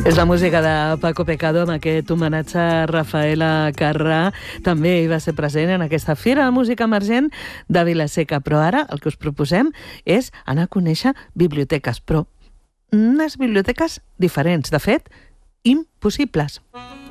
És la música de Paco Pecado amb aquest homenatge a Rafaela Carrà. També hi va ser present en aquesta Fira de Música Emergent de Vila-seca. Però ara el que us proposem és anar a conèixer biblioteques, però unes biblioteques diferents, de fet, impossibles.